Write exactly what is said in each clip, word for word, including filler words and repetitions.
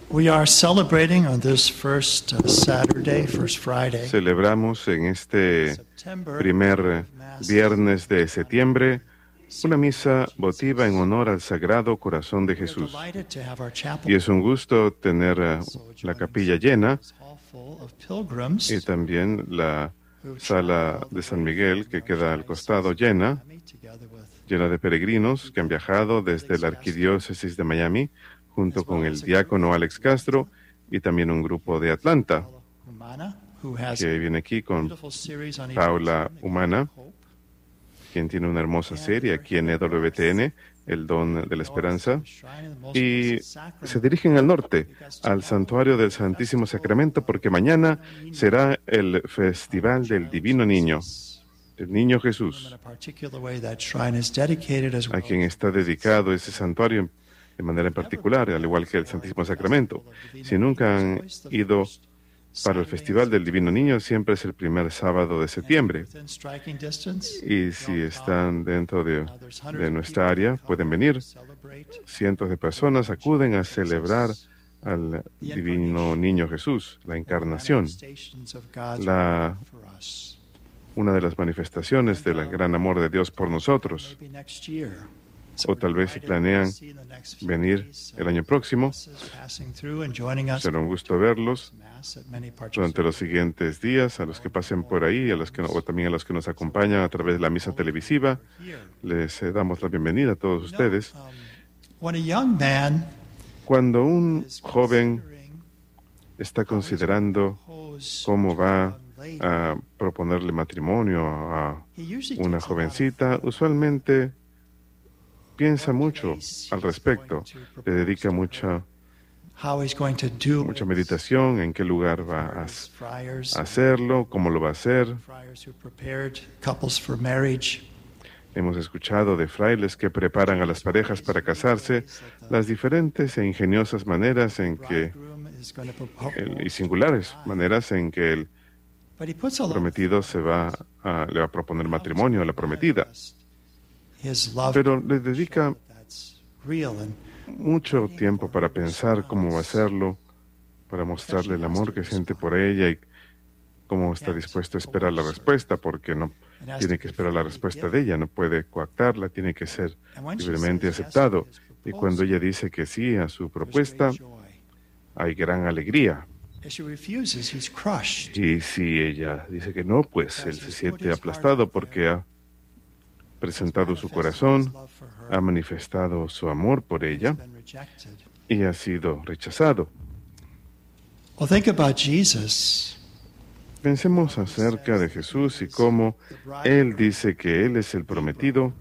We are celebrating on this first uh, Saturday, first Friday, Celebramos en este September, primer viernes de septiembre una misa votiva en honor al Sagrado Corazón de We are Jesús. delighted to have our chapel Y es un gusto tener eh, la capilla llena hall full of pilgrims y también la sala de San Miguel, que queda al costado, llena, together with llena de peregrinos que han viajado desde la Arquidiócesis de Miami, junto con el diácono Alex Castro y también un grupo de Atlanta, Humana, who has que viene aquí con beautiful series on Paula evangelism, Humana, hope. quien tiene una hermosa serie aquí en E W T N, El Don de la Esperanza, y se dirigen al norte, al Santuario del Santísimo Sacramento, porque mañana será el Festival del Divino Niño, el Niño Jesús, a quien está dedicado ese santuario de manera en particular, al igual que el Santísimo Sacramento. Si nunca han ido para el Festival del Divino Niño, siempre es el primer sábado de septiembre. Y si están dentro de, de nuestra área, pueden venir. Cientos de personas acuden a celebrar al Divino Niño Jesús, la encarnación, la, una de las manifestaciones del gran amor de Dios por nosotros. O tal vez si planean venir el año próximo, será un gusto verlos durante los siguientes días, a los que pasen por ahí, a los que no- o también a los que nos acompañan a través de la misa televisiva. Les eh, damos la bienvenida a todos ustedes. Cuando un joven está considerando cómo va a proponerle matrimonio a una jovencita, usualmente piensa mucho al respecto, le dedica mucha, mucha meditación en qué lugar va a, a hacerlo, cómo lo va a hacer. Hemos escuchado de frailes que preparan a las parejas para casarse, las diferentes e ingeniosas maneras en que, el- y singulares maneras en que el prometido se va a, le va a proponer matrimonio a la prometida. Pero le dedica mucho tiempo para pensar cómo va a hacerlo, para mostrarle el amor que siente por ella y cómo está dispuesto a esperar la respuesta, porque no tiene que esperar la respuesta de ella, no puede coactarla, tiene que ser libremente aceptado. Y cuando ella dice que sí a su propuesta, hay gran alegría. Y si ella dice que no, pues él se siente aplastado porque ha presentado su corazón, ha manifestado su amor por ella y ha sido rechazado. Well, think about Jesus. Pensemos acerca de Jesús y cómo Él dice que Él es el prometido,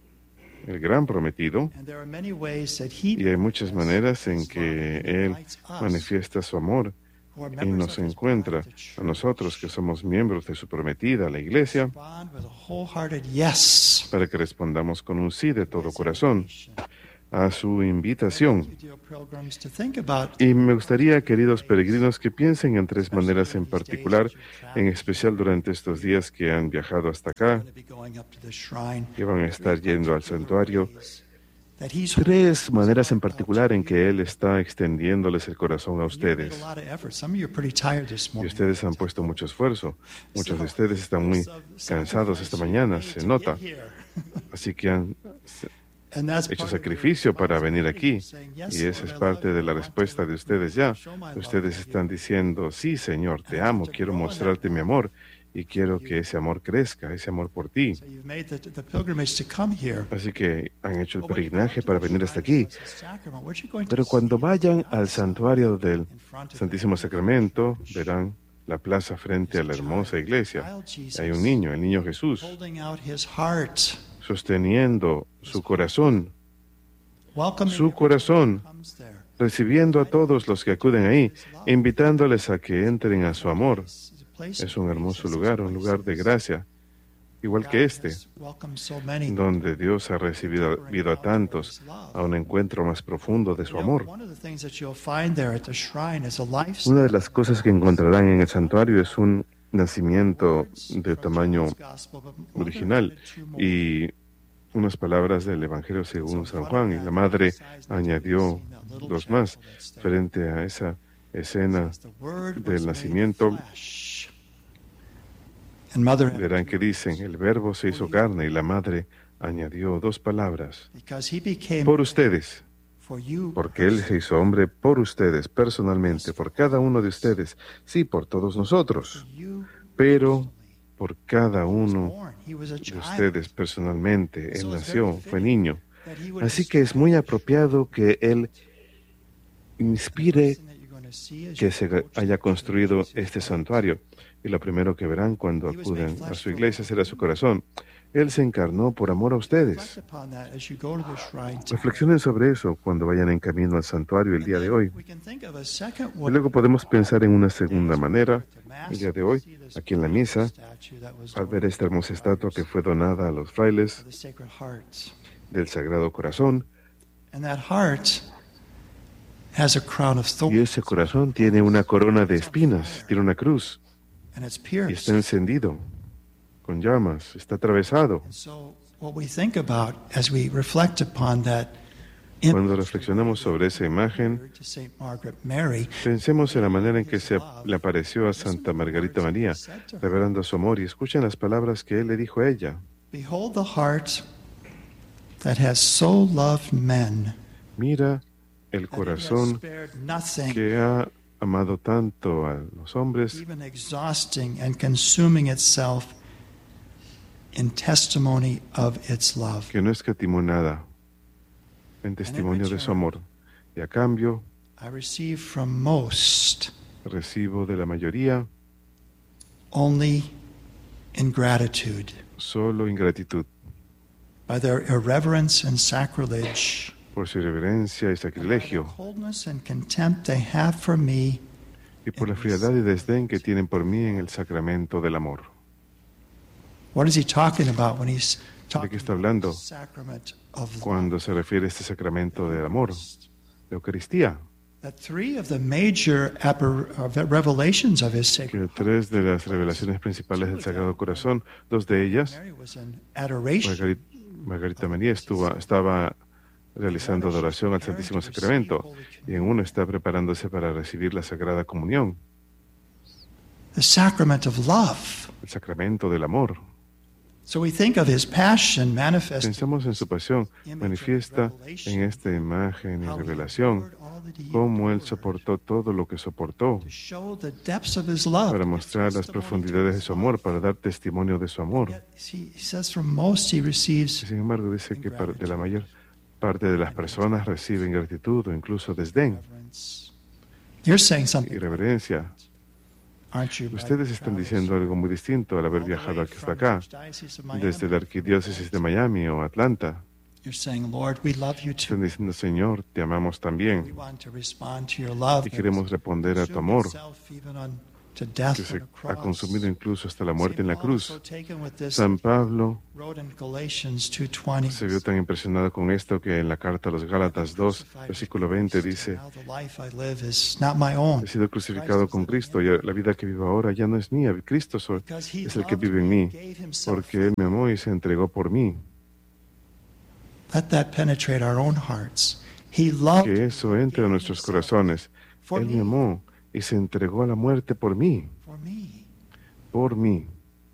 el gran prometido, And there are many ways that he y hay muchas maneras en que Él manifiesta su amor who are y members nos of his encuentra bride, the church, a nosotros que somos miembros de su prometida, la iglesia, respond with a wholehearted yes. para que respondamos con un sí de todo corazón a su invitación. Dear pilgrims, to think about Y me gustaría, queridos peregrinos, que piensen en tres maneras en particular, en especial durante estos días que han viajado hasta acá, to be going up to the shrine. que van a estar yendo al santuario. That he's Tres maneras en particular en que Él está extendiéndoles el corazón a You made ustedes. a lot of effort. Some of you are pretty tired this Y morning. ustedes han puesto mucho esfuerzo. Muchos de ustedes están muy cansados esta mañana, se nota. Así que han And that's hecho part of your sacrificio para venir aquí. saying, "Yes, Y esa Lord, es I parte love de you. la I want respuesta to de ustedes ya. show my love Ustedes to están you." diciendo, sí, Señor, te amo, quiero mostrarte mi amor y quiero que ese amor crezca, ese amor por ti. So you've made the, the pilgrimage to come here. Así que han hecho el But when you go peregrinaje to para the venir hasta shrine aquí. of the sacrament, what you going to Pero cuando see vayan al outside santuario del in front of Santísimo the Sacramento, verán la plaza frente a la hermosa iglesia. Hay un niño, el niño Jesús, holding out his heart, sosteniendo su corazón, welcoming su everyone corazón, who comes there. recibiendo a todos los que acuden ahí, invitándoles a que entren a su amor. It's a place Es of un grace. hermoso It's a lugar, un place lugar of de gracia, igual que God este, has welcomed so many donde Dios ha recibido recibido a tantos a un encuentro más profundo de su You know, amor. one of the things that you'll find there at the shrine is a lifestyle. Una de las cosas que encontrarán en el santuario es un nacimiento de tamaño original y unas palabras del Evangelio según San Juan. Y la madre añadió dos más, frente a esa escena del nacimiento, verán que dicen, el Verbo se hizo carne y la Madre añadió dos palabras, por ustedes, porque Él se hizo hombre por ustedes, personalmente, por cada uno de ustedes, sí, por todos nosotros, pero por cada uno de ustedes personalmente. Él nació, fue niño. Así que es muy apropiado que Él inspire que se haya construido este santuario. Y lo primero que verán cuando acuden a su iglesia será su corazón. Él se encarnó por amor a ustedes. Reflexionen sobre eso cuando vayan en camino al santuario el día de hoy. Y luego podemos pensar en una segunda manera. El día de hoy, aquí en la misa, al ver esta hermosa estatua que fue donada a los frailes del Sagrado Corazón, y ese corazón tiene una corona de espinas, tiene una cruz, y está encendido con llamas, está atravesado. Cuando reflexionamos sobre esa imagen, pensemos en la manera en que se le apareció a Santa Margarita María, revelando su amor, y escuchen las palabras que él le dijo a ella. Mira el corazón que ha amado tanto a los hombres, que no escatimó nada en testimonio de su amor. Y a cambio, recibo de la mayoría solo ingratitud por su irreverencia y sacrilegio, y por la frialdad y desdén que tienen por mí en el sacramento del amor. ¿De qué está hablando cuando se refiere a este sacramento del amor, la Eucaristía? Que tres de las revelaciones principales del Sagrado Corazón, dos de ellas, Margarita, Margarita María estuvo, estaba realizando adoración al Santísimo Sacramento, y en uno está preparándose para recibir la Sagrada Comunión, el sacramento del amor. Pensamos en su pasión manifiesta en esta imagen y revelación, cómo Él soportó todo lo que soportó para mostrar las profundidades de su amor, para dar testimonio de su amor. Y sin embargo, dice que de la mayor parte de las personas reciben gratitud o incluso desdén y reverencia. Ustedes están diciendo algo muy distinto al haber viajado hasta acá, desde la Arquidiócesis de Miami o Atlanta. Están diciendo, Señor, te amamos también y queremos responder a tu amor, que se ha consumido incluso hasta la muerte en la cruz. San Pablo se vio tan impresionado con esto que en la carta a los Gálatas dos, versículo veinte, dice: he sido crucificado con Cristo y la vida que vivo ahora ya no es mía, Cristo es el que vive en mí, porque Él me amó y se entregó por mí. Que eso entre a nuestros corazones. Él me amó y se entregó a la muerte por mí. Por mí.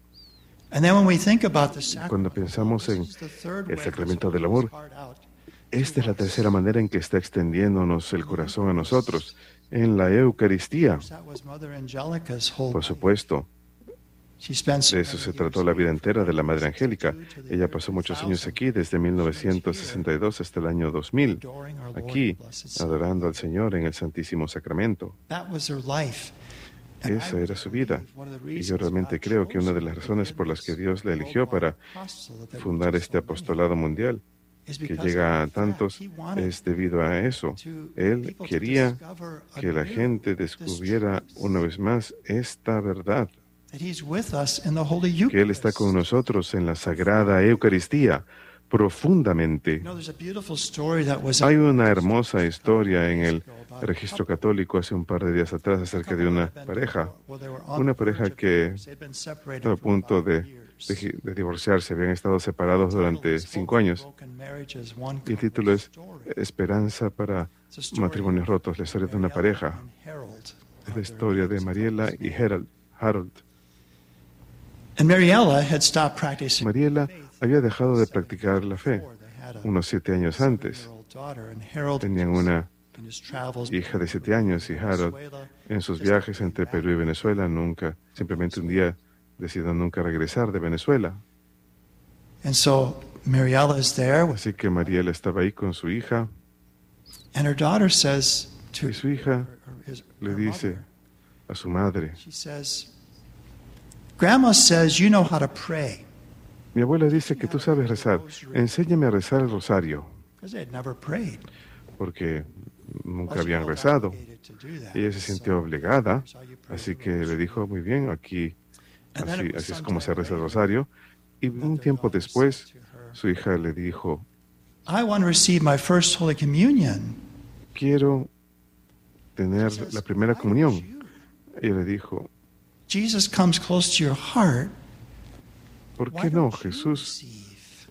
Cuando pensamos en el sacramento del amor, esta es la tercera manera en que está extendiéndonos el corazón a nosotros, en la Eucaristía. Por supuesto, de eso se trató la vida entera de la Madre Angélica. Ella pasó muchos años aquí, desde mil novecientos sesenta y dos hasta el año dos mil, aquí, adorando al Señor en el Santísimo Sacramento. Esa era su vida. Y yo realmente creo que una de las razones por las que Dios la eligió para fundar este apostolado mundial, que llega a tantos, es debido a eso. Él quería que la gente descubriera una vez más esta verdad, que Él está con nosotros en la Sagrada Eucaristía, profundamente. Hay una hermosa historia en el registro católico hace un par de días atrás acerca de una pareja, una pareja que estaba a punto de, de, de divorciarse, habían estado separados durante cinco años. Y el título es Esperanza para matrimonios rotos, la historia de una pareja. Es la historia de Mariela y Harold. Harold. And Mariela had stopped practicing Mariela faith había dejado de practicar la fe before. They had a unos siete años antes. seven-year-old daughter, and Harold, Tenían una in his travels hija de siete años y Harold, Venezuela, en sus viajes entre Perú y Venezuela, nunca, simplemente un día decidió nunca regresar de Venezuela. and so Mariela is there, with, Así que Mariela estaba ahí con su hija and her daughter says to y su hija her, his, le her dice mother, a su madre, she says, "Grandma says you know how to pray," mi abuela dice que tú sabes rezar, enséñame a rezar el rosario, because they had never prayed. porque nunca Well, she habían felt rezado. obligated to do that. Ella se So, sintió obligada, here's how you pray así the que le rosary. dijo, muy bien, aquí, And then así, it was así es some como se time reza el later rosario. Y that un their tiempo daughter después, said to her, su hija le dijo, I want to receive my first Holy Communion. quiero tener She says, la primera "Why don't comunión. you?" Ella le dijo, Jesus comes close to your heart. ¿por Why qué no? don't you Jesús receive?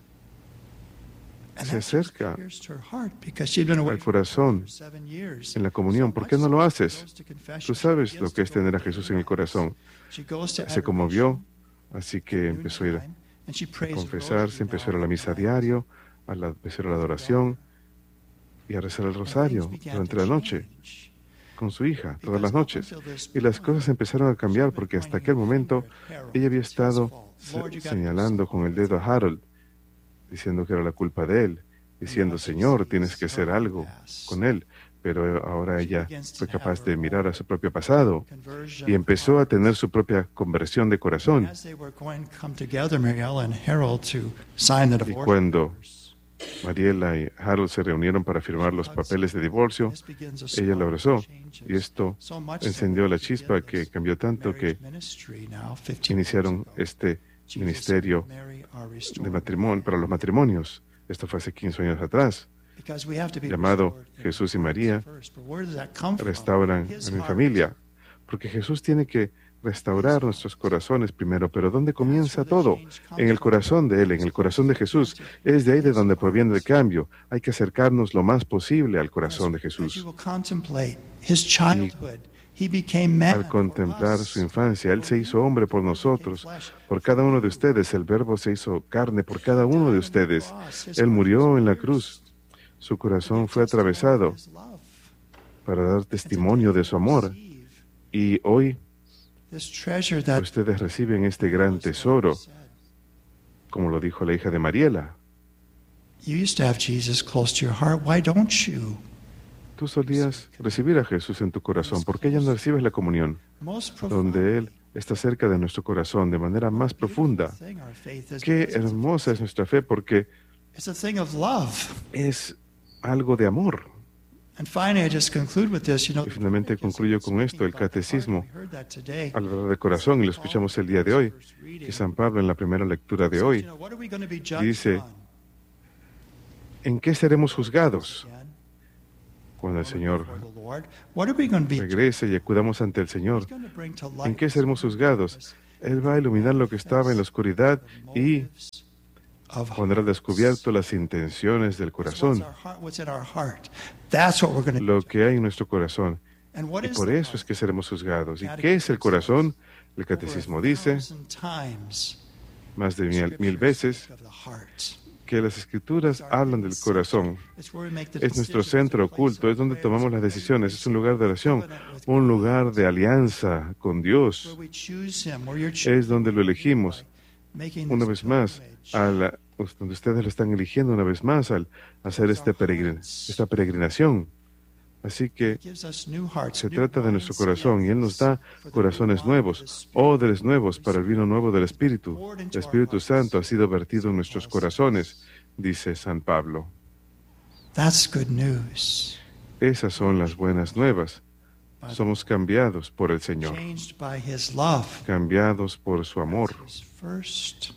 And se that just acerca pierced her heart because she'd been away al from God corazón for seven years. en la comunión. So ¿Por my qué no lo sister haces? goes to confession. Tú She sabes lo begins que to es go tener a to Jesús en el mass. corazón. She goes to Se conmovió, adoration, así que empezó a ir noontime, and she a prays the confesarse, rosary empezó a ir a now la misa with diario, a la, empezó a la adoración y a rezar el And things rosario began durante to la noche change. con su hija, todas las Because up noches. until this Y las point, cosas empezaron a cambiar porque hasta aquel momento ella había estado se- señalando con el dedo a Harold, diciendo que era la culpa de él, diciendo, Señor, tienes que hacer algo con él. Pero ahora ella fue capaz de mirar a su propio pasado y empezó a tener su propia conversión de corazón. As they were going to come together, Mariella and Harold, to sign the Y divorce cuando papers, Mariela y Harold se reunieron para firmar los papeles de divorcio, this begins a ella lo spark abrazó that changes y esto so much encendió that la they chispa begin que this cambió tanto que marriage ministry now, fifteen iniciaron years ago. este Jesus ministerio and Mary are de restored. matrimonio para los matrimonios. Esto fue hace quince años atrás. Because we have to be Llamado restored in Jesús y our María, hearts first. But where does that come from? Restauran His a mi heart. familia, porque Jesús tiene que restaurar nuestros corazones primero. Pero ¿dónde comienza todo? En el corazón de Él, en el corazón de Jesús. Es de ahí de donde proviene el cambio. Hay que acercarnos lo más posible al corazón de As you Jesús. will contemplate his childhood, he became man Al contemplar for us. su infancia, Él se hizo hombre por nosotros, por cada uno de ustedes. El Verbo se hizo carne por cada uno de ustedes. Él murió en la cruz. Su corazón fue atravesado para dar testimonio de su amor. Y hoy ustedes reciben este gran tesoro, como lo dijo la hija de Mariela. You used to have Jesus close to your heart. Why don't you? Tú solías recibir a Jesús en tu corazón. ¿Por qué ya no recibes la comunión? Most Donde Él está cerca de nuestro corazón de manera más profunda. Qué hermosa es nuestra fe porque It's a thing of love. es algo de amor. And finally, I just conclude with this. You know, Y finalmente concluyo con esto, el catecismo, we heard that today. al hablar de corazón, y lo escuchamos el día de hoy, que San Pablo en la primera lectura de hoy You know, what are we going to be judged dice, on? ¿en qué seremos juzgados cuando el Señor Before the Lord. What are we going to be regrese y acudamos ante el Señor? He's going to bring to ¿En light qué seremos juzgados? Él va a iluminar lo que estaba en la oscuridad y of poner al descubierto las intenciones del what's corazón, our heart, what's in our heart. That's what we're going to lo que hay en nuestro corazón. And what Y is por the eso es heart? que seremos juzgados. ¿Y qué es el corazón? El catecismo Over a dice thousand times, más de mil, mil Scripture veces speak of the heart. que las escrituras hablan del corazón. It's where we make the Es nuestro decisions, centro a place oculto, of es donde prayer, tomamos las decisiones, es un lugar de oración, un lugar de alianza con Dios. where we choose him, where you're Es donde lo elegimos. making Una this vez más, pilgrimage. a la- donde ustedes lo están eligiendo una vez más al hacer este peregrin- esta peregrinación. Así que Gives us new hearts, se new trata de nuestro wines, corazón y Él nos da for the corazones new wine of nuevos, the Spirit. odres nuevos para el vino nuevo del Espíritu. El Espíritu Santo ha sido vertido en nuestros corazones, dice San Pablo. That's good news. Esas son las buenas nuevas. Somos cambiados por el Señor, Changed by his love. cambiados por su amor. His first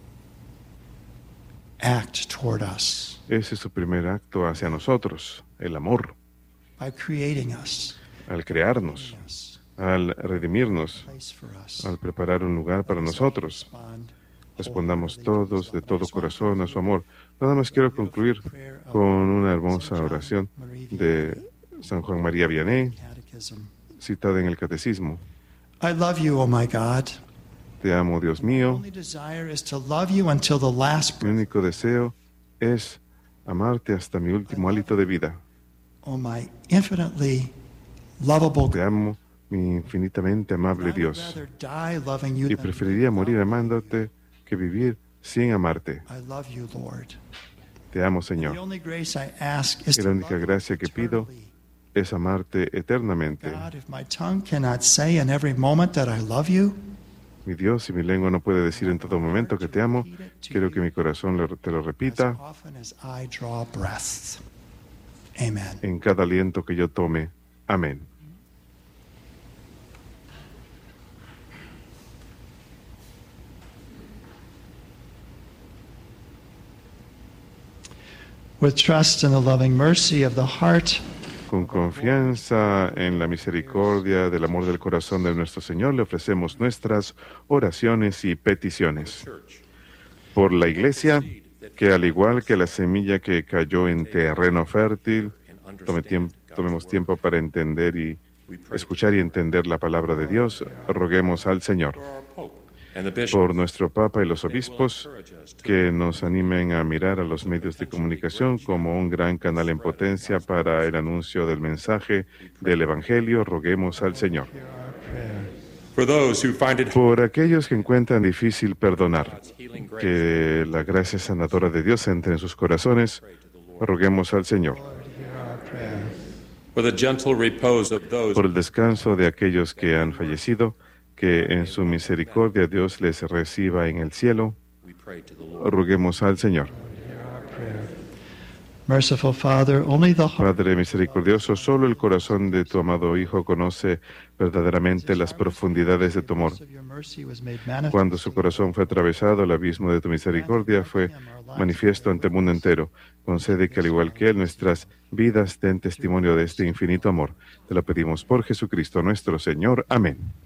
act toward us Ese es su primer acto hacia nosotros, el amor, by creating us, al crearnos, giving us al redimirnos, a place for us. al preparar un lugar para nosotros. Respond Respondamos todos de todo corazón a su amor. Nada más quiero concluir con una hermosa oración de San Juan María Vianney, Catechism. citada en el Catecismo. I love you, oh my God. Te amo, Dios My mío. only desire is to love you until the last Mi breath. único deseo es amarte hasta mi último hálito de vida. Oh my infinitely lovable Te God. amo, mi infinitamente amable I would Dios. rather die loving you Y than preferiría morir amándote que vivir sin amarte. I love you, Lord. Te amo, The Señor. only grace I ask is Y to la única love you gracia que pido eternally. es amarte eternamente. God, if my tongue cannot say in every moment that I love you, Mi Dios, si mi lengua no puede decir en todo momento que te amo, quiero que mi corazón lo- te lo as repita often as I draw breath. Amen. en cada aliento que yo tome. Amén. With trust in the loving mercy of the heart, Con confianza en la misericordia del amor del corazón de nuestro Señor, le ofrecemos nuestras oraciones y peticiones. Por la Iglesia, que al igual que la semilla que cayó en terreno fértil, tome tiemp- tomemos tiempo para entender y escuchar y entender la palabra de Dios, roguemos al Señor. Por nuestro Papa y los obispos, que nos animen a mirar a los medios de comunicación como un gran canal en potencia para el anuncio del mensaje del Evangelio, roguemos al Señor. For those who find it Por aquellos que encuentran difícil perdonar, que la gracia sanadora de Dios entre en sus corazones, roguemos al Señor. for the gentle repose of those Por el descanso de aquellos que han fallecido, que en su misericordia Dios les reciba en el cielo, we pray to the Lord. roguemos al Señor. merciful Father, only the heart Padre misericordioso, solo el corazón de tu amado Hijo conoce verdaderamente las profundidades de tu amor. of your mercy was made manifest. Cuando su corazón fue atravesado, el abismo de tu misericordia fue manifiesto ante el mundo entero. Concede que, al igual que Él, nuestras vidas den testimonio de este infinito amor. Te lo pedimos por Jesucristo nuestro Señor. Amén.